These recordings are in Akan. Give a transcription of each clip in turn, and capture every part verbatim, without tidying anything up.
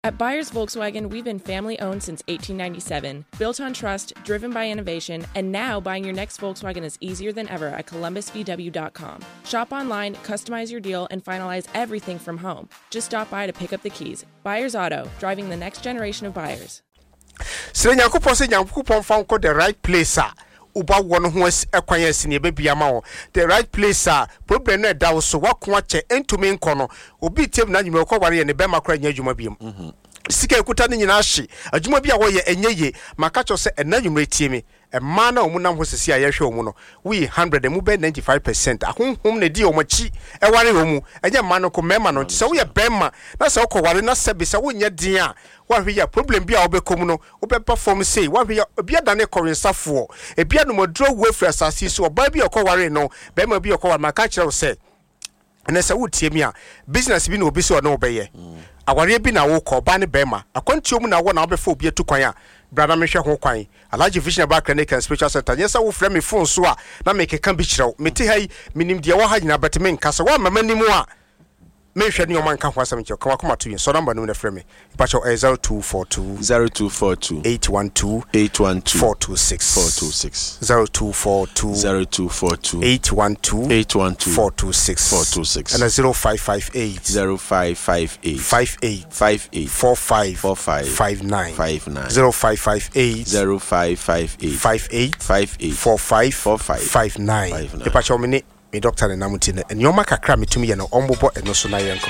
At Buyers Volkswagen, we've been family-owned since eighteen ninety-seven, built on trust, driven by innovation, and now buying your next Volkswagen is easier than ever at columbus v w dot com. Shop online, customize your deal, and finalize everything from home. Just stop by to pick up the keys. Buyers Auto, driving the next generation of buyers. Sire Nyankopon se Nyankopon fa nko the right place a uba wono ho ekwanya sine be bia ma wo the right place a problem na da wo so wako ache entumi nko no obi tem na nyime ko ware ye ne be makra nya adwuma biem mhm sika ekuta ne nyina hye adwuma bia wo ye enyeye maka cho se ena nwumre tie me emma na omunam ho sisi a ye hwe omu no we one hundred mu be ninety-five percent ahonhom ne di omachi e ware omu enye ma no ko mema no se wo ye bema na se wo ko ware na se be se wo nya din a wa hwe ya problem bia wo be kom no wo be perform say wa hwe ya bia da ne korinsafo e bia no modro we frɛ asase so oba bia ko ware no bema bia ko ware maka kire wo se ene se wo tie me a business bi na obi so no obeye aware bi na wo ko ba ne bema akwanti omu na wo na wo be fa obi atukwan a brother me hwe ho kwan Alaji Vision Aba Clinic and Spiritual Center yes wo frɛ me phone so a na me keka bi kyerɛw me te hai minim de wo ha nyina bet me nkasa wa mama nimu a me hwe ne o man ka ho asam kyerɛw kan akoma to yin so number no na frɛ me ba kyerɛw zero two four two zero two four two eight one two eight one two four two six four two six zero two four two zero two four two eight one two eight one two four two six four two six and zero five five eight zero five five eight five eight five eight four five four five five nine five nine zero five five eight zero five five eight five eight five eight four five four five five nine e pa cho me ni me doctor na namuti na nyoma kakra metumi ye no ombobo eno so na yenko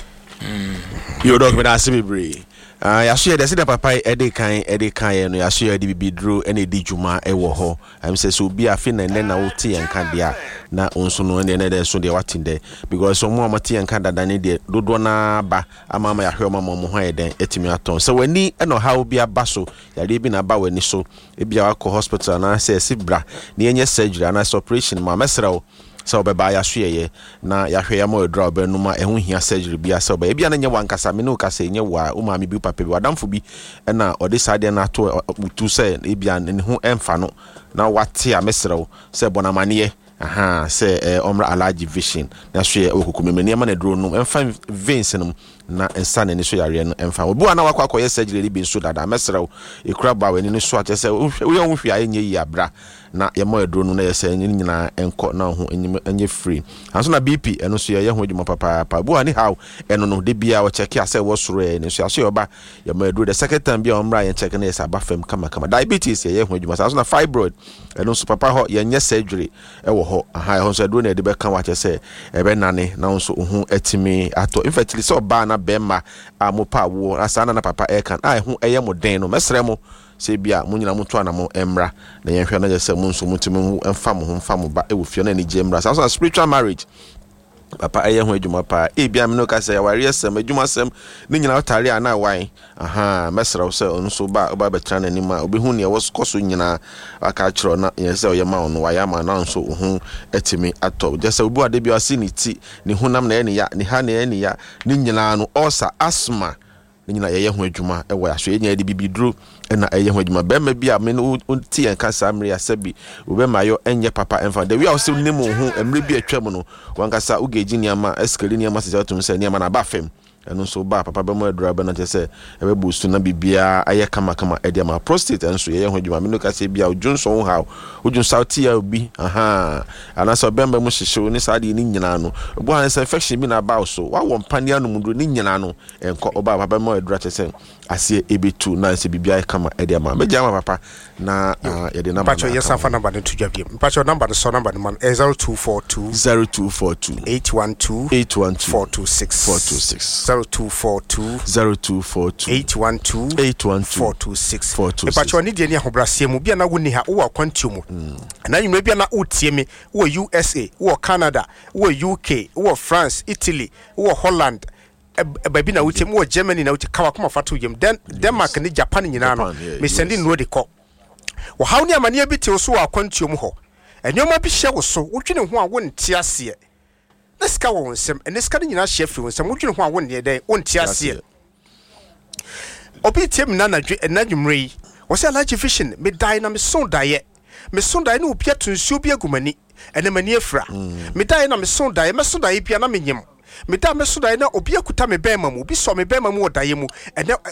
mm yo doc me da sebebre ah ya so ye de se de papa e de kan e de kan ye no ya so ye de bibidro e na di djuma e wo ho am say so bi afi na ne na wo te yen kan dia na onso no ne ne de so de watinde because so mo amate yen kan dada ne de dodo na ba amama ya hwe mo mo ho ye den etimi aton so wani e no ha obi aba so ya de bi na ba wani so e bia wa ko hospital na say sibra ne yenye surgery na operation ma mesra wo so beba ya hweye na ya hweye mo edra obenu ma ehun hia surgery bia so ba bia na nye wankasa me no kasa nye wa uma me bi papa bi wadamfo bi na ode sade na to tu say e bia ne hu emfa no na wate a mesrew say bonamane aha say omra Alaji Vision na hweye okukumemani ma na dro no emfa veins no na ensa na ni so yare no emfa obi wa na wakwa akoye surgery bi nso dada mesrew ekura ba wani ni so ate say wo ye hwia enye yi abra na ye mo edro no na ye say nyina enko na ho enye free anso na B P eno so ye ho adwuma papa papa bu ani how eno no de bia wo check ya say wo soro e ni so aso yoba ye mo edro the second time bia omra ye check na ye aba fam kama kama diabetes ye ho adwuma anso na fibroid eno so papa ho ye nye surgery e wo ho aha ho so edro na de be kan wa che say e be nane na so ho atimi ato infertility so ba na bema amopa wo asana na papa e kan ai ho eye mo den no mesre mo se bia mo nyina mo to ana mo emra na yenhwe na je se mo nso mutimi emfa mo ho mfa mo ba e wo fie na ni je emra so spiritual marriage papa eye ho adwuma pa e bia me no ka se ware asem adwuma asem ni nyina otare ana wan aha mesra se nso ba ba betra na ni ma obi hu ne wo koso nyina aka kiro na yen se oyema ono wa ya ma na nso hu etimi ato je se obi ade bia si ni ti ni hunam na eni ya ni ha na eni ya ni nyina no osa asma ni nyina ye ho adwuma e wo ya so ye nya de bibidro na eye ho adwuma be ma bia me no ti en kasa amre asabi obe mayo enye papa enfa de wi a so nemu ho amre bi atwam no wankasa ugeji niama eskali niama se jatum se niama na ba fem eno so ba papa be mo adura be na che se e be boost na bibia aye kama kama e dia ma prostate enso ye ho adwuma me no kasa bia ojunso ha ojunso ti ya obi aha ana so be mo hyehye ni sade ni nyina no obo han se infection bi na ba so wa wo mpania no mudro ni nyina no enko oba papa mo adura che se asie ebetu na se bibia kama e dia ma me dia ma papa na ye de number pacho yes afa number to dwabiem pacho number the so number man zero two four two zero two four two eight one two eight one two four two six four two six zero two four two zero two four two eight one two eight one two four two six four two six pacho ni de ni ahobrase mu bia na woni ha wo akwantu mu na nyuma bia na utie me wo U S A wo Canada wo U K wo France Italy wo Holland baby na utie wo Germany na utie kawa kuma fatu yem den Denmark ni Japan nyina no me sending no de ko wo hawo ni amane bi te so akwantu mu ho enyoma bi hye wo so wotwene ho a wo ntia ase na ska wo nsem ene ska ni nyina hye firi nsem wotwene ho a wo ne den wo ntia ase obi tie me na nadwe enadwumre wo se Alaji Vision me dai na me son dai me son dai na obi atunsuo bi agumani ene mani afra me dai na me son dai me son dai bia na me nyem me da me so da na obi akuta me bɛma mu obi so me bɛma mu odaye mu ene